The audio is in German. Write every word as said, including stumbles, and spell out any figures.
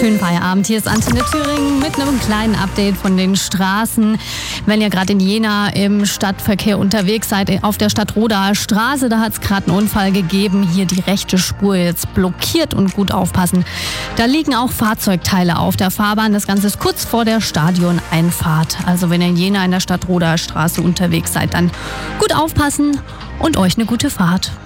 Schönen Feierabend. Hier ist Antenne Thüringen mit einem kleinen Update von den Straßen. Wenn ihr gerade in Jena im Stadtverkehr unterwegs seid, auf der Stadtrodaer Straße, da hat es gerade einen Unfall gegeben. Hier die rechte Spur jetzt blockiert und gut aufpassen. Da liegen auch Fahrzeugteile auf der Fahrbahn. Das Ganze ist kurz vor der Stadioneinfahrt. Also wenn ihr in Jena in der Stadtrodaer Straße unterwegs seid, dann gut aufpassen und euch eine gute Fahrt.